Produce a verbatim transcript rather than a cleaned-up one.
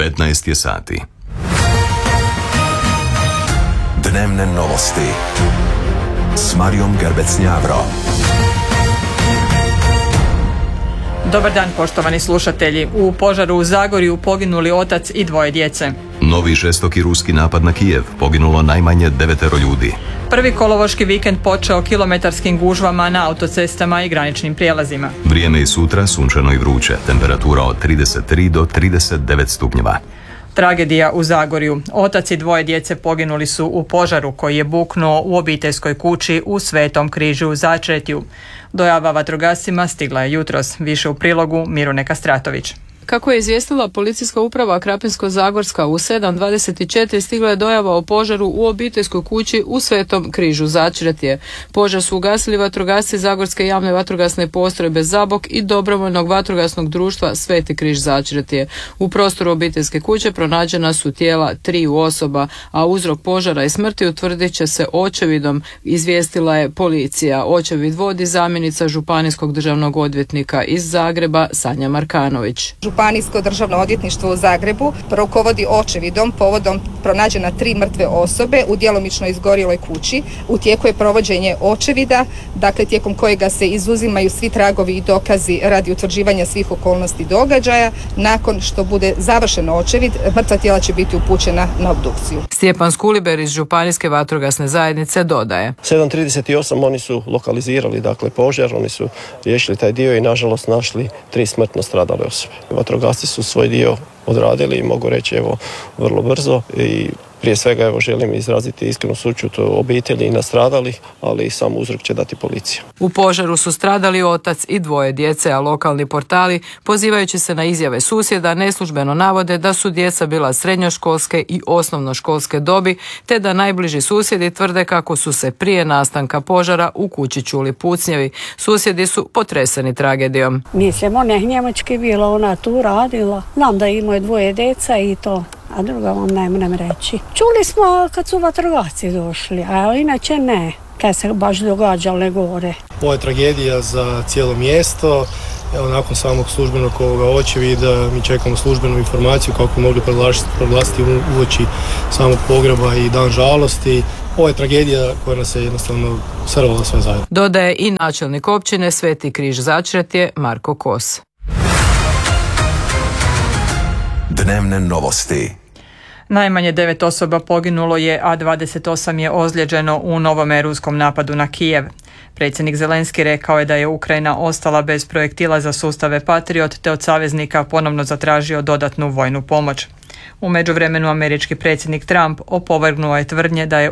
petnaest je sati. Dnevne novosti s Marijom Gerbec-Njavro. Dobar dan, poštovani slušatelji. U požaru u Zagorju poginuli otac i dvoje djece. Novi žestoki ruski napad na Kijev, poginulo najmanje devetero ljudi. Prvi kolovoški vikend počeo kilometarskim gužvama na autocestama i graničnim prijelazima. Vrijeme je sutra sunčano i vruće, temperatura od trideset tri do trideset devet stupnjeva. Tragedija u Zagorju. Otac i dvoje djece poginuli su u požaru koji je buknuo u obiteljskoj kući u Svetom Križu u Začretju. Dojava vatrogascima stigla je jutros. Više u prilogu Mirune Kastratović. Kako je izvijestila policijska uprava Krapinsko-zagorska, u sedam dvadeset četiri stigla je dojava o požaru u obiteljskoj kući u Svetom Križu Začretje. Požar su ugasili vatrogasci Zagorske javne vatrogasne postrojbe Zabok i dobrovoljnog vatrogasnog društva Sveti Križ Začretje. U prostoru obiteljske kuće pronađena su tijela triju osoba, a uzrok požara i smrti utvrdit će se očevidom, izvijestila je policija. Očevid vodi zamjenica županijskog državnog odvjetnika iz Zagreba Sanja Markanović. Županijsko državno odvjetništvo u Zagrebu rukovodi očevidom povodom pronađena tri mrtve osobe u djelomično izgorjeloj kući. U tijeku je provođenje očevida, dakle tijekom kojega se izuzimaju svi tragovi i dokazi radi utvrđivanja svih okolnosti događaja. Nakon što bude završen očevid, mrtva tijela će biti upućena na obdukciju. Stjepan Skuliber iz Županijske vatrogasne zajednice dodaje. sedam trideset osam oni su lokalizirali dakle požar, oni su riješili taj dio i nažalost našli tri smrtno stradale osobe. Vatrogasci su svoj dio odradili i mogu reći evo vrlo brzo i prije svega evo želim izraziti iskrenu sućut obitelji i nastradalih, ali i sam uzrok će dati policija. U požaru su stradali otac i dvoje djece, a lokalni portali, pozivajući se na izjave susjeda, neslužbeno navode da su djeca bila srednjoškolske i osnovnoškolske dobi, te da najbliži susjedi tvrde kako su se prije nastanka požara u kući čuli pucnjevi. Susjedi su potreseni tragedijom. Mislim, ona je Njemački bila, ona tu radila. Znam da imaju dvoje djeca i to. A druga vam ne moram reći. Čuli smo kad su vatrogasci došli, a inače ne, kad se baš događale gore. Ovo je tragedija za cijelo mjesto. Evo, nakon samog službenog ovoga očevida mi čekamo službenu informaciju kako bi mogli proglasiti uoči samog pogreba i dan žalosti. Ovo je tragedija koja nas je jednostavno srvala sve zajedno. Dodaje i načelnik općine Sveti Križ Začretje Marko Kos. Dnevne novosti. Najmanje devet osoba poginulo je, a dvadeset osam je ozlijeđeno u novome ruskom napadu na Kijev. Predsjednik Zelenski rekao je da je Ukrajina ostala bez projektila za sustave Patriot, te od saveznika ponovno zatražio dodatnu vojnu pomoć. U međuvremenu američki predsjednik Trump opovrgnuo je tvrdnje da je